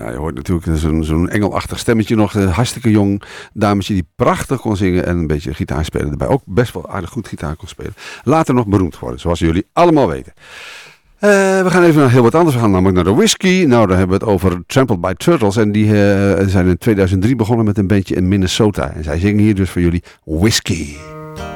Ja, je hoort natuurlijk zo'n engelachtig stemmetje nog. Een hartstikke jong dametje die prachtig kon zingen en een beetje gitaar spelen erbij. Ook best wel aardig goed gitaar kon spelen. Later nog beroemd geworden, zoals jullie allemaal weten. We gaan even naar heel wat anders. We gaan namelijk naar de whisky. Nou, daar hebben we het over Trampled by Turtles. En die zijn in 2003 begonnen met een bandje in Minnesota. En zij zingen hier dus voor jullie Whisky.